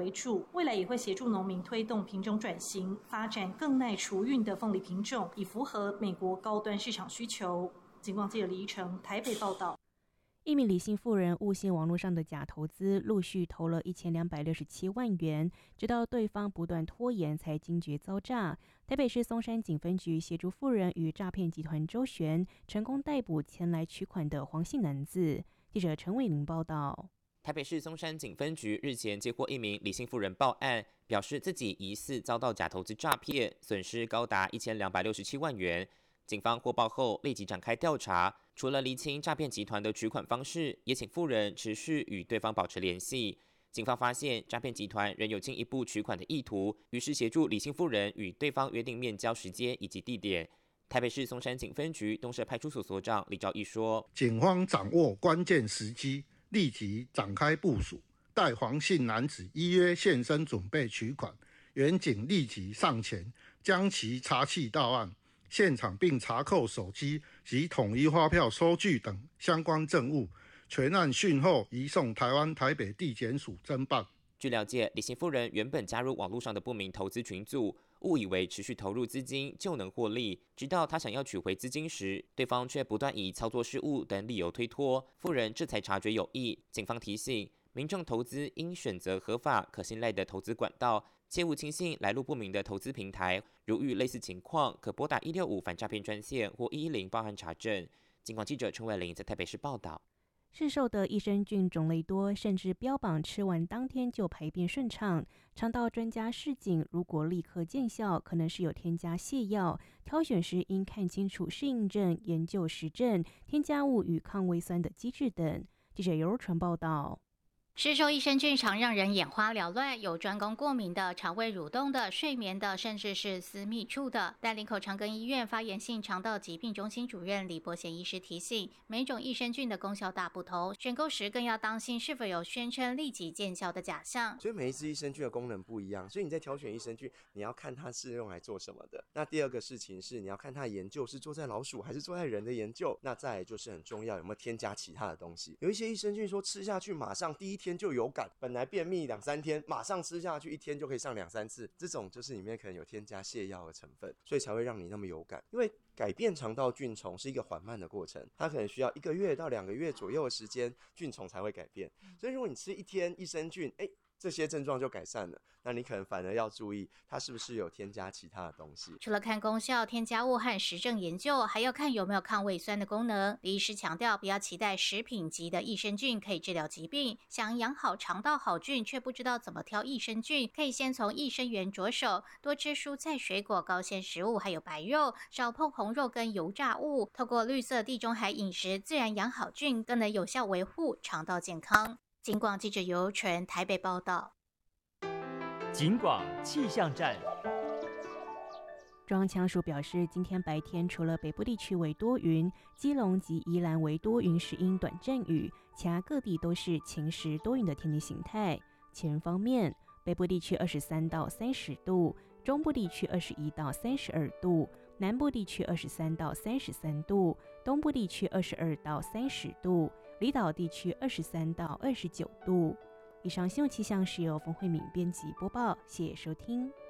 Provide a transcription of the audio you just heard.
为主，未来也会协助农民推动品种转型，发展更耐储运的凤梨品种，以符合美国高端市场需求。警广记者李依晨台北报道。 一名李姓妇人误信网络上的假投资，陆续投了1267万元，直到对方不断拖延，才惊觉遭诈。台北市松山警分局协助妇人与诈骗集团周旋，成功逮捕前来取款的黄姓男子。记者陈伟玲报道。 台北市松山警分局日前接获一名李姓妇人报案，表示自己疑似遭到假投资诈骗，损失高达1267万元。警方获报后立即展开调查，除了厘清诈骗集团的取款方式，也请妇人持续与对方保持联系。警方发现诈骗集团仍有进一步取款的意图，于是协助李姓妇人与对方约定面交时间以及地点。台北市松山警分局东社派出所所长李兆义说：“ 警方掌握关键时机，立即展开部署，待黄姓男子依约现身准备取款，员警立即上前将其查缉到案。现场并查扣手机及统一发票收据等相关证物，全案讯后移送台湾台北地检署侦办。” 据了解，李姓妇人原本加入网络上的不明投资群组，误以为持续投入资金就能获利，直到他想要取回资金时，对方却不断以操作失误等理由推脱，妇人这才察觉有异。警方提醒民众投资应选择合法可信赖的投资管道，切勿轻信来路不明的投资平台。如遇类似情况，可拨打165反诈骗专线或110报案查证。警广记者陈伟玲在台北市报道。 市售的益生菌种类多，甚至标榜吃完当天就排便顺畅。肠道专家示警，如果立刻见效，可能是有添加泻药。挑选时应看清楚适应症、研究实证、添加物与抗胃酸的机制等。记者尤纯报道。 市售益生菌常让人眼花缭乱，有专攻过敏的、肠胃蠕动的、睡眠的，甚至是私密处的。但林口长庚医院发炎性肠道疾病中心主任李伯贤医师提醒，每种益生菌的功效大不同，选购时更要当心是否有宣称立即见效的假象。 所以每一支益生菌的功能不一样，所以你在挑选益生菌，你要看它是用来做什么的。那第二个事情是，你要看它的研究是做在老鼠还是做在人的研究。那再来就是很重要，有没有添加其他的东西。有一些益生菌说吃下去马上第一天就有感，本来便秘2-3天，马上吃下去1天就可以上2-3次，这种就是里面可能有添加泻药的成分，所以才会让你那么有感。因为改变肠道菌丛是一个缓慢的过程，它可能需要1个月到2个月左右的时间，菌丛才会改变。所以如果你吃1天益生菌，这些症状就改善了，那你可能反而要注意它是不是有添加其他的东西。 除了看功效、添加物和实证研究，还要看有没有抗胃酸的功能。李医师强调，不要期待食品级的益生菌可以治疗疾病，想养好肠道好菌却不知道怎么挑益生菌，可以先从益生元着手，多吃蔬菜水果、高纤食物还有白肉，少碰红肉跟油炸物，透过绿色地中海饮食自然养好菌，更能有效维护肠道健康。警广记者尤纯台北报道。 警广气象站。 中央气象署表示，今天白天除了北部地区为多云，基隆及宜兰为多云时阴短阵雨，其他各地都是晴时多云的天气形态。气温方面，北部地区23到30度，中部地区21到32度，南部地区23到33度，东部地区22到30度，离岛地区23到29度。以上新闻气象是由冯慧敏编辑播报，谢谢收听。